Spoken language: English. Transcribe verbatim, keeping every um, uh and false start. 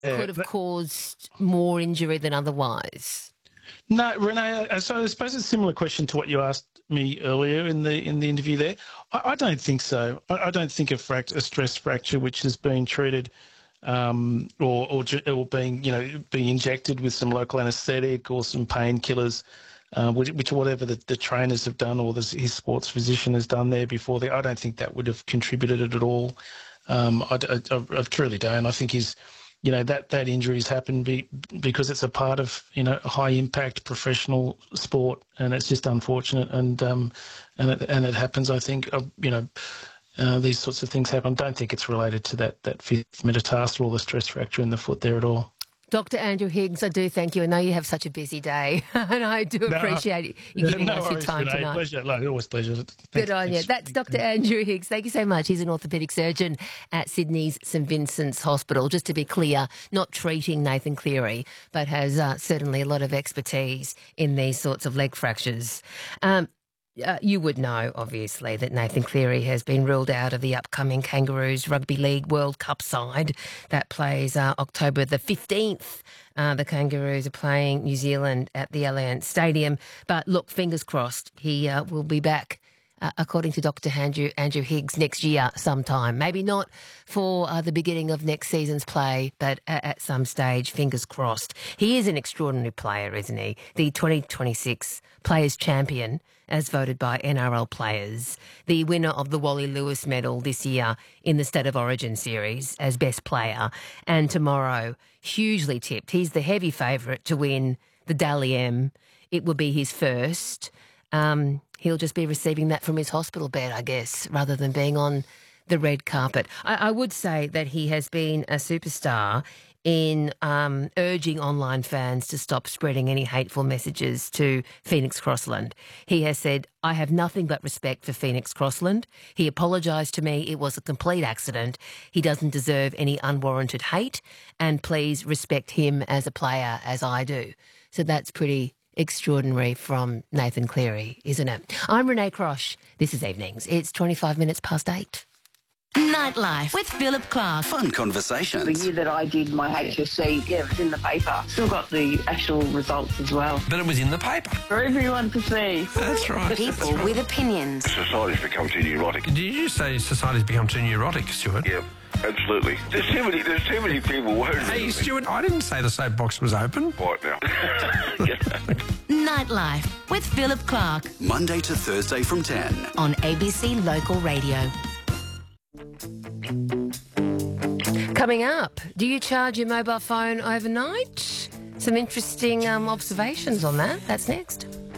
could have caused more injury than otherwise? No, Renee, uh, so I suppose it's a similar question to what you asked me earlier in the in the interview there. I, I don't think so. I, I don't think a, fract- a stress fracture which has been treated um, or, or or being you know being injected with some local anaesthetic or some painkillers, uh, which, which whatever the, the trainers have done or the, his sports physician has done there before there, I don't think that would have contributed it at all. Um, I, I, I truly don't. I think he's, you know, that, that injuries happen be, because it's a part of, you know, a high impact professional sport, and it's just unfortunate. And um, and it, and it happens. I think, uh, you know, uh, these sorts of things happen. I don't think it's related to that that fifth metatarsal or the stress fracture in the foot there at all. Doctor Andrew Higgs, I do thank you. I know you have such a busy day, and I do appreciate no, you giving no us worries, your time Renee. tonight. Pleasure. No, always pleasure. Thanks, Good on you. thanks. That's Doctor Andrew Higgs. Thank you so much. He's an orthopaedic surgeon at Sydney's St Vincent's Hospital. Just to be clear, not treating Nathan Cleary, but has uh, certainly a lot of expertise in these sorts of leg fractures. Um, Uh, you would know, obviously, that Nathan Cleary has been ruled out of the upcoming Kangaroos Rugby League World Cup side. That plays uh, October the fifteenth. Uh, the Kangaroos are playing New Zealand at the Allianz Stadium. But look, fingers crossed, he uh, will be back, uh, according to Doctor Andrew, Andrew Higgs, next year sometime. Maybe not for uh, the beginning of next season's play, but at, at some stage, fingers crossed. He is an extraordinary player, isn't he? The twenty twenty-six Players' Champion, as voted by N R L players, the winner of the Wally Lewis medal this year in the State of Origin series as best player, and tomorrow, hugely tipped. He's the heavy favourite to win the Dally M. It will be his first. Um, he'll just be receiving that from his hospital bed, I guess, rather than being on the red carpet. I, I would say that he has been a superstar in um, urging online fans to stop spreading any hateful messages to Phoenix Crossland. He has said, I have nothing but respect for Phoenix Crossland. He apologised to me. It was a complete accident. He doesn't deserve any unwarranted hate, and please respect him as a player as I do. So that's pretty extraordinary from Nathan Cleary, isn't it? I'm Renee Crosh. This is Evenings. It's twenty-five minutes past eight. Nightlife with Philip Clark. Fun conversations. The year that I did my H S C, yeah, it was in the paper. Still got the actual results as well. But it was in the paper. For everyone to see. That's right. People That's right. with opinions. Society's become too neurotic. Did you say society's become too neurotic, Stuart? Yeah, absolutely. There's too many, there's too many people worried. Hey, Stuart, I didn't say the soapbox was open. Right now. Nightlife with Philip Clark Monday to Thursday from ten. on A B C Local Radio. Coming up, do you charge your mobile phone overnight? Some interesting um, observations on that. That's next.